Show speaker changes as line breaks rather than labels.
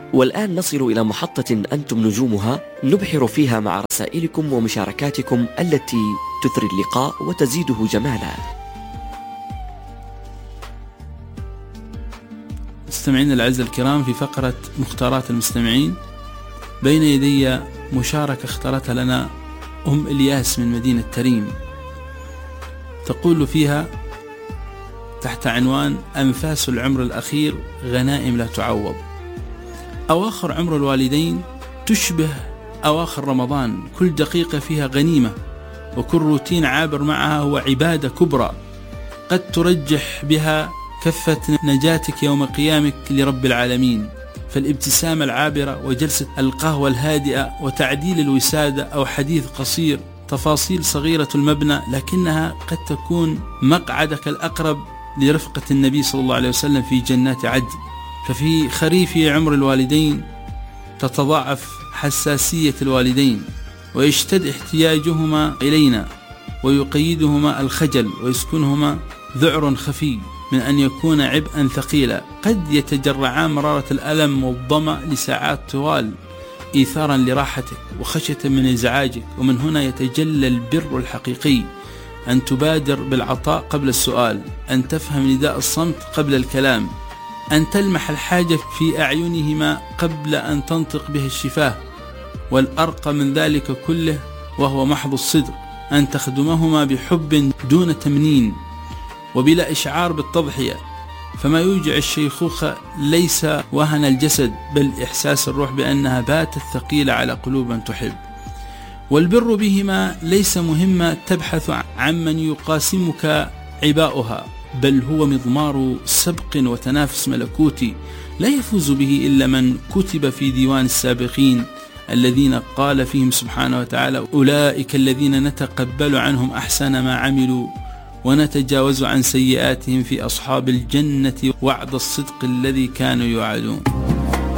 والآن نصل إلى محطة أنتم نجومها نبحر فيها مع رسائلكم ومشاركاتكم التي تثري اللقاء وتزيده جمالا.
مستمعين الأعزاء الكرام، في فقرة مختارات المستمعين بين يدي مشاركة اختارتها لنا أم إلياس من مدينة تريم، تقول فيها تحت عنوان أنفاس العمر الأخير غنائم لا تعوض. أواخر عمر الوالدين تشبه أواخر رمضان، كل دقيقة فيها غنيمة، وكل روتين عابر معها هو عبادة كبرى قد ترجح بها كفة نجاتك يوم قيامك لرب العالمين. فالابتسامة العابرة وجلسة القهوة الهادئة وتعديل الوسادة أو حديث قصير، تفاصيل صغيرة المبنى لكنها قد تكون مقعدك الأقرب لرفقة النبي صلى الله عليه وسلم في جنات عدن. ففي خريف عمر الوالدين تتضاعف حساسية الوالدين ويشتد احتياجهما إلينا، ويقيدهما الخجل ويسكنهما ذعر خفي من أن يكون عبئا ثقيلا. قد يتجرعان مرارة الألم والظمأ لساعات طوال إيثارا لراحتك وخشية من إزعاجك. ومن هنا يتجلى البر الحقيقي، أن تبادر بالعطاء قبل السؤال، أن تفهم نداء الصمت قبل الكلام، أن تلمح الحاجة في أعينهما قبل أن تنطق به الشفاه. والأرقى من ذلك كله وهو محض الصدق، أن تخدمهما بحب دون تمنين وبلا إشعار بالتضحية. فما يوجع الشيخوخة ليس وهن الجسد، بل إحساس الروح بأنها باتت ثقيلة على قلوب تحب. والبر بهما ليس مهمة تبحث عن من يقاسمك عباؤها، بل هو مضمار سبق وتنافس ملكوتي لا يفوز به إلا من كتب في ديوان السابقين الذين قال فيهم سبحانه وتعالى: أولئك الذين نتقبل عنهم أحسن ما عملوا ونتجاوز عن سيئاتهم في أصحاب الجنة وعد الصدق الذي كانوا يوعدون.